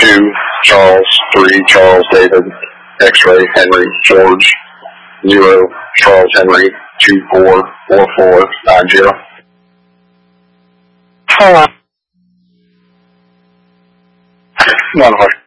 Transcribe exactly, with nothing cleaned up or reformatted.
two, Charles, three, Charles, David, X-ray, Henry, George, zero, Charles, Henry, two, four, four, four, nine, zero. Hello. One,